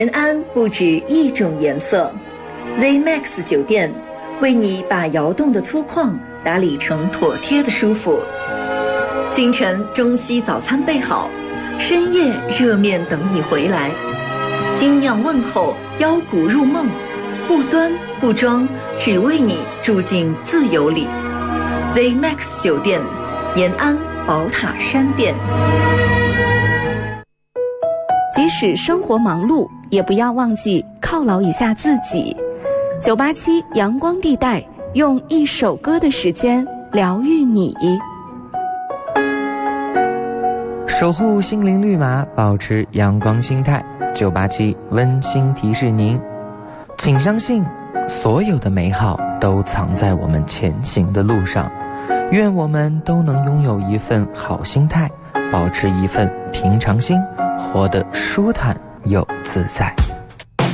延安不止一种颜色 ，ZMAX 酒店为你把窑洞的粗犷打理成妥帖的舒服。清晨中西早餐备好，深夜热面等你回来。精酿问候，腰鼓入梦，不端不装，只为你住进自由里。ZMAX 酒店，延安宝塔山店。 即使生活忙碌，也不要忘记犒劳一下自己。987阳光地带，用一首歌的时间疗愈你。 守护心灵绿码，保持阳光心态。987温馨提示您，请相信，所有的美好都藏在我们前行的路上。愿我们都能拥有一份好心态，保持一份平常心，活得舒坦又自在。